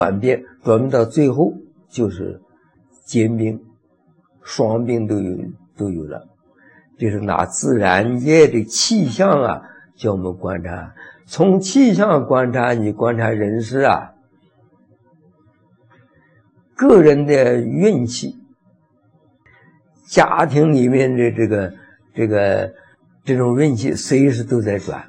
转变到最后就是兼并、双并都有了。就是拿自然界的气象啊，叫我们观察。从气象观察，你观察人事啊，个人的运气，家庭里面的这种运气随时都在转，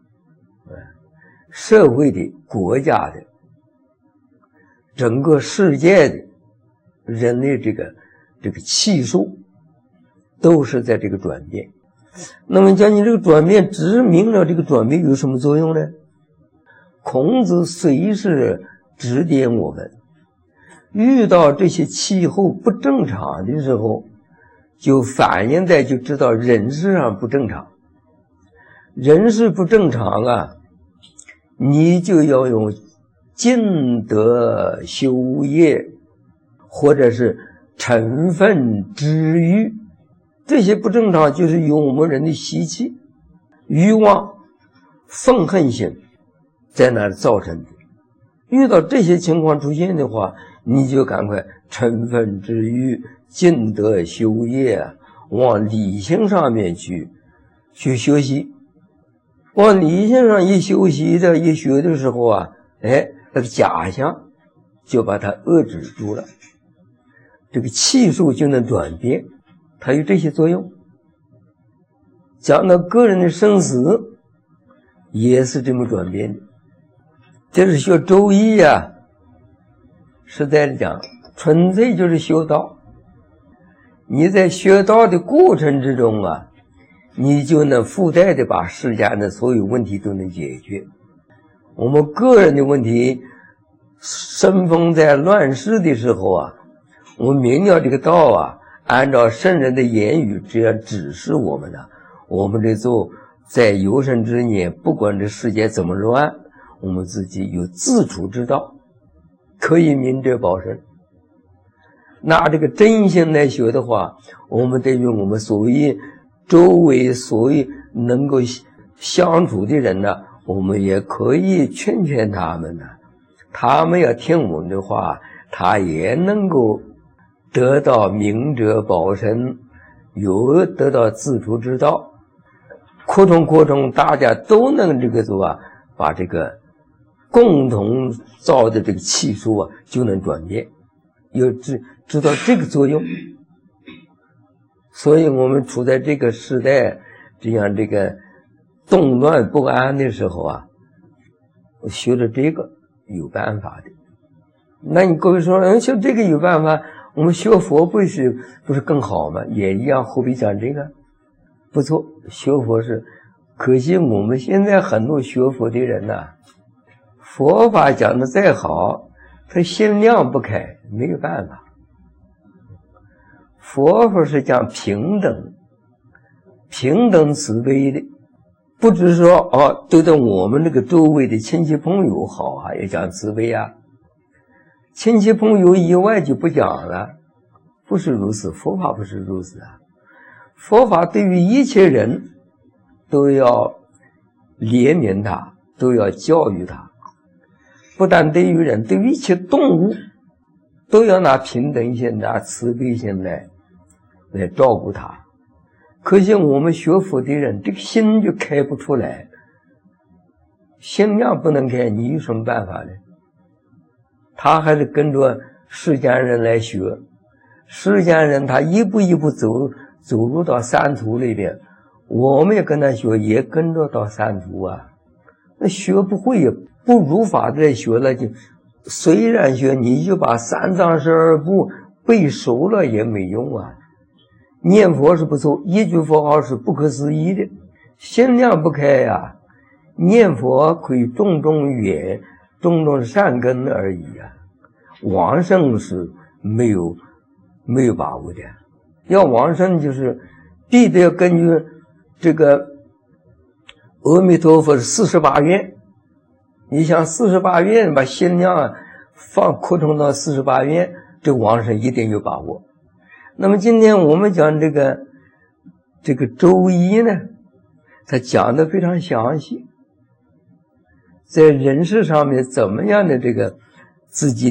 社会的、国家的、整个世界的人类这个气数都是在这个转变。那么讲你这个转变，指明了这个转变有什么作用呢？孔子随时指点我们，遇到这些气候不正常的时候，就反映在就知道人事上不正常。人事不正常啊，你就要用尽德修业，或者是成分知欲。这些不正常就是由我们人的习气、欲望、愤恨心在那儿造成的。遇到这些情况出现的话，你就赶快成分知欲、尽德修业，往理性上面去学习。往理性上一学的时候啊，那个假象就把它遏制住了，这个气数就能转变。它有这些作用。讲到个人的生死也是这么转变的。这是学周易啊，实在的讲，纯粹就是修道。你在学道的过程之中啊，你就能附带的把世间的所有问题都能解决。我们个人的问题，生逢在乱世的时候啊，我们明了这个道啊，按照圣人的言语这样指示我们的，我们得做，在有生之年，不管这世界怎么乱，我们自己有自处之道，可以明哲保身。拿这个真心来学的话，我们得用我们所谓周围所谓能够相处的人呢，我们也可以劝他们呢，他们要听我们的话，他也能够得到明哲保身，有得到自处之道，扩充，大家都能这个做啊，把这个共同造的这个气数啊，就能转变，要知道这个作用。所以我们处在这个时代，这样这个动乱不安的时候啊，我学了这个有办法的。那你各位说，学这个有办法，我们学佛不是更好吗？也一样，何必讲这个？不错，学佛是，可惜我们现在很多学佛的人呐，佛法讲的再好，他心量不开，没有办法。佛法是讲平等慈悲的，不只是说对待我们这个周围的亲戚朋友好啊，也讲慈悲啊。亲戚朋友以外就不讲了，不是如此，佛法不是如此啊。佛法对于一切人都要怜悯他，都要教育他，不但对于人，对于一切动物都要拿平等心、拿慈悲心来照顾他。可惜我们学佛的人，这个心就开不出来，心量不能开，你有什么办法呢？他还是跟着世间人来学，世间人他一步一步走入到三途里边，我们也跟他学，也跟着到三途啊。那学不会也不如法的学了，就虽然学，你就把三藏十二部背熟了也没用啊。念佛是不错，一句佛号是不可思议的，心量不开呀，念佛可以种缘，种善根而已啊。往生是没有把握的，要往生就是必须要根据这个阿弥陀佛48愿，你想48愿把心量扩充到48愿，这个往生一定有把握。那么今天我们讲这个周易呢，它讲的非常详细，在人事上面怎么样的这个自己